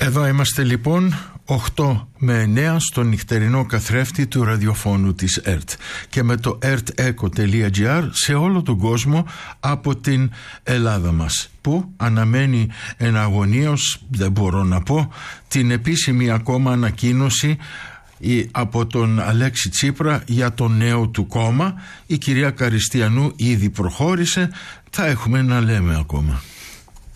Εδώ είμαστε λοιπόν 8 με 9 στο νυχτερινό καθρέφτη του ραδιοφώνου της ΕΡΤ και με το erteco.gr σε όλο τον κόσμο από την Ελλάδα μας, που αναμένει εναγωνίως, δεν μπορώ να πω, την επίσημη ακόμα ανακοίνωση από τον Αλέξη Τσίπρα για το νέο του κόμμα. Η κυρία Καριστιανού ήδη προχώρησε, θα έχουμε να λέμε ακόμα.